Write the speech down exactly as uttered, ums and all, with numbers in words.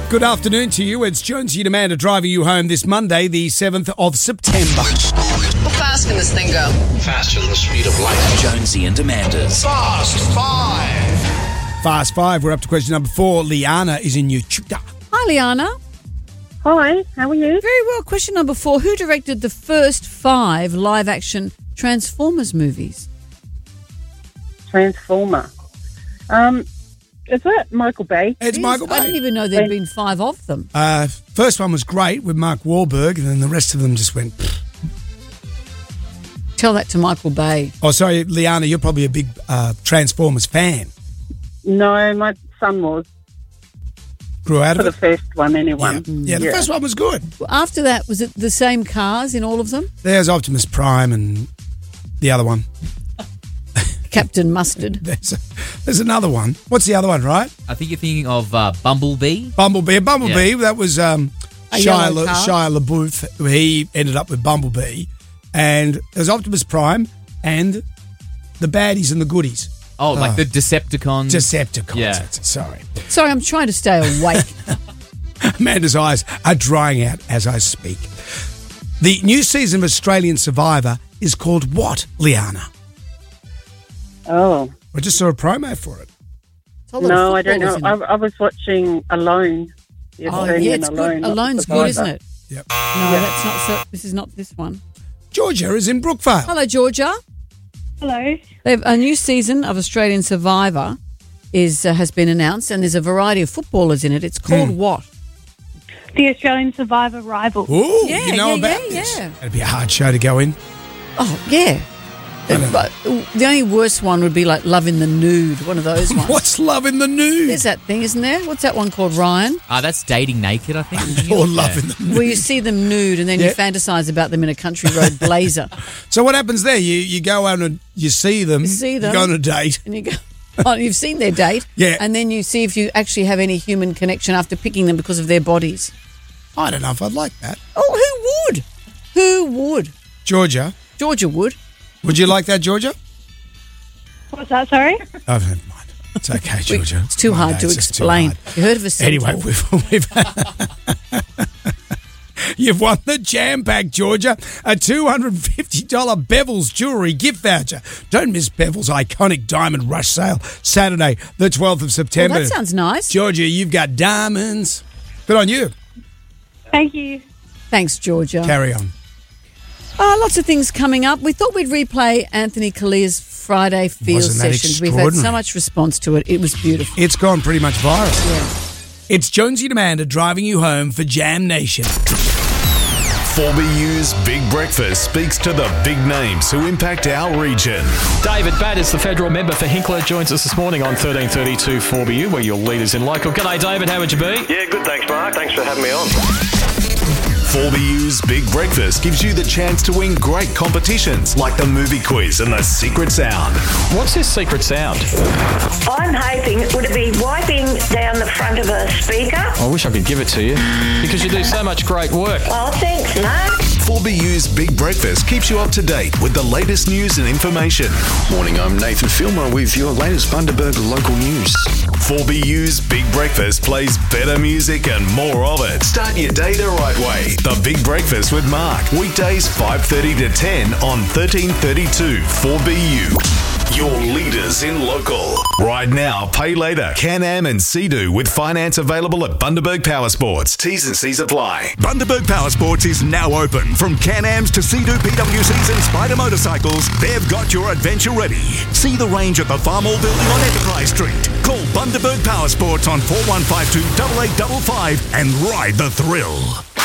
Good afternoon to you. It's Jonesy and Amanda driving you home this Monday, the seventh of September. How fast can this thing go? Faster than the speed of light. Jonesy and Amanda's Fast Five. Fast five. We're up to question number four. Liana is in Uchuta. Hi, Liana. Hi, how are you? Very well. Question number four. Who directed the first five live-action Transformers movies? Transformer. Um, is that Michael Bay? It's Yes, Michael I Bay. didn't even know there'd been five of them. Uh, first one was great with Mark Wahlberg, and then the rest of them just went. Pfft. Tell that to Michael Bay. Oh, sorry, Liana, you're probably a big uh, Transformers fan. No, my son was. Grew out For of the it. first one, anyway. Yeah, yeah, the first one was good. After that, was it the same cars in all of them? There's Optimus Prime and the other one. Captain Mustard. There's, there's another one. What's the other one, right? I think you're thinking of uh, Bumblebee. Bumblebee. Bumblebee, Yeah. that was um, A Shia, yellow La, car. Shia LaBeouf. He ended up with Bumblebee. And there's Optimus Prime and the baddies and the goodies. Oh, like Oh. the Decepticons. Decepticons. Yeah. That's it. Sorry. Sorry, I'm trying to stay awake. Amanda's eyes are drying out as I speak. The new season of Australian Survivor is called what, Liana? Oh, I just saw a promo for it. It's a lot of no, I don't know. footballers in I, I was watching Alone. The it. Oh, Australian yeah, it's Alone. good. not Alone's Survivor. good, isn't it? Yep. No, that's not. So, this is not this one. Georgia is in Brookvale. Hello, Georgia. Hello. They have a new season of Australian Survivor is uh, has been announced, and there's a variety of footballers in it. It's called Hmm. what? The Australian Survivor Rival. Ooh, Yeah, you know yeah, about yeah, this. yeah. It'd be a hard show to go in. Oh, yeah. don't But the only worst one would be like Love in the Nude, one of those ones. What's Love in the Nude? There's that thing, isn't there? What's that one called, Ryan? Ah, that's Dating Naked, I think. Or Love in the Nude. Where you see them nude and then Yeah. you fantasize about them in a country road blazer. So what happens there? You you go out and you see them. You see them. You go on a date. And you go, oh, you've seen their date. Yeah. And then you see if you actually have any human connection after picking them because of their bodies. I don't know if I'd like that. Oh, who would? Who would? Georgia, Georgia would. would you like that, Georgia? What's that, sorry? Oh, never mind. It's okay, Georgia. It's too Come on, hard no, to it's just too explain. hard. You heard of a centaur? Anyway, we've, we've you've won the Jam Pack, Georgia, a two hundred fifty dollars Bevel's jewellery gift voucher. Don't miss Bevel's iconic Diamond Rush sale, Saturday, the twelfth of Well, September. that sounds nice. Georgia, you've got diamonds. Good on you. Thank you. Thanks, Georgia. Carry on. Uh, lots of things coming up. We thought we'd replay Anthony Calia's Friday Field Wasn't that sessions. We've had so extraordinary? much response to it. It was beautiful. It's gone pretty much viral. Yeah. It's Jonesy and Amanda driving you home for Jam Nation. four B U's Big Breakfast speaks to the big names who impact our region. David Batters, the federal member for Hinkler, joins us this morning on thirteen thirty-two four B U, where your leaders in local. G'day, David. How would you be? Yeah, good, thanks, Mark. Thanks for having me on. four B U's Big Breakfast gives you the chance to win great competitions like the movie quiz and the secret sound. What's this secret sound? I'm hoping, would it be wiping down the front of a speaker? I wish I could give it to you because you do so much great work. Oh, thanks, Mark. four B U's Big Breakfast keeps you up to date with the latest news and information. Morning, I'm Nathan Filmer with your latest Bundaberg local news. four B U's Big Breakfast plays better music and more of it. Start your day the right way. The Big Breakfast with Mark. Weekdays five thirty to ten on thirteen thirty-two four B U. Your leaders in local. Ride now, pay later. Can-Am and Sea-Doo with finance available at Bundaberg Power Sports. T's and C's apply. Bundaberg Power Sports is now open. From Can-Ams to Sea-Doo P W Cs and Spider motorcycles, they've got your adventure ready. See the range at the Farmall building on Enterprise Street. Call Bundaberg Power Sports on four one five two, eight eight five five and ride the thrill.